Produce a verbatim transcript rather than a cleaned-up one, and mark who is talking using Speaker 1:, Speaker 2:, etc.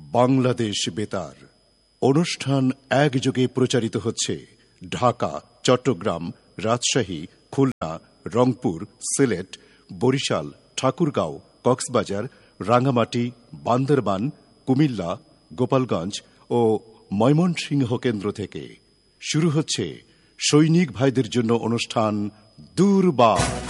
Speaker 1: বাংলাদেশ বেতার অনুষ্ঠান একযোগে প্রচারিত হচ্ছে ঢাকা, চট্টগ্রাম, রাজশাহী, খুলনা, রংপুর, সিলেট, বরিশাল, ঠাকুরগাঁও, কক্সবাজার, রাঙ্গামাটি, বান্দরবান, কুমিল্লা, গোপালগঞ্জ ও ময়মনসিংহ কেন্দ্র থেকে। শুরু হচ্ছে সৈনিক ভাইদের জন্য অনুষ্ঠান দূরবার।